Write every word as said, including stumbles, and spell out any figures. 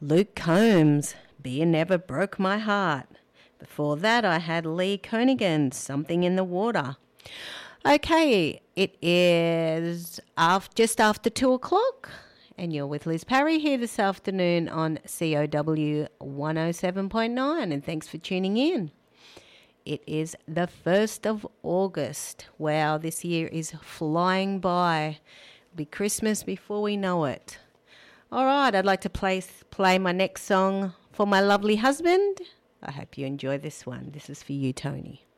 Luke Combs, Beer Never Broke My Heart. Before that, I had Lee Konigan, Something in the Water. Okay, it is after, just after two o'clock, and you're with Liz Parry here this afternoon on C O W one oh seven point nine, and thanks for tuning in. It is the first of August. Wow, this year is flying by. It'll be Christmas before we know it. All right, I'd like to play, play my next song for my lovely husband. I hope you enjoy this one. This is for you, Tony.